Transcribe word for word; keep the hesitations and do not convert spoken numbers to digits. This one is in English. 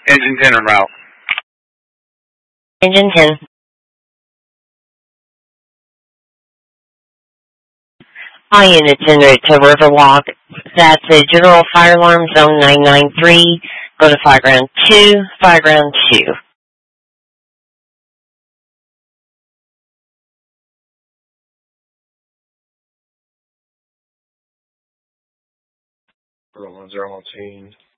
Engine ten en route. Engine ten. All units en route to Riverwalk. That's a general fire alarm zone nine nine three. Go to fire ground two, fire ground two. Zero one zero one team.